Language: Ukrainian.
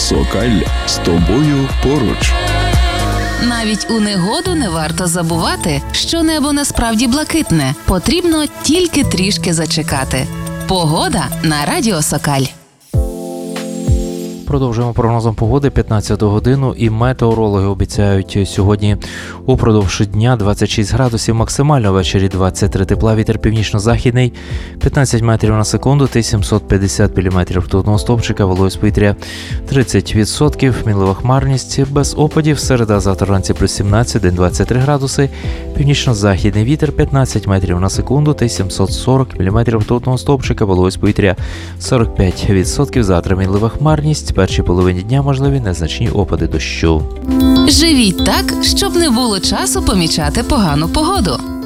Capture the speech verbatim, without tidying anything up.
Сокаль з тобою поруч. Навіть у негоду не варто забувати, що небо насправді блакитне. Потрібно тільки трішки зачекати. Погода на Радіо Сокаль. Продовжуємо прогнозом погоди п'ятнадцяту годину, і метеорологи обіцяють сьогодні упродовж дня двадцять шість градусів максимально, ввечері двадцять три тепла, вітер північно-західний, п'ятнадцять метрів на секунду, сімсот п'ятдесят міліметрів ртутного стовпчика, вологість повітря тридцять відсотків, мінлива хмарність, без опадів, середа, завтра вранці плюс сімнадцять, день двадцять три градуси, північно-західний вітер п'ятнадцять метрів на секунду, сімсот сорок міліметрів ртутного стовпчика, вологість повітря сорок п'ять відсотків, завтра мінлива хмарність, в першій половині дня можливі незначні опади дощу. Живіть так, щоб не було часу помічати погану погоду.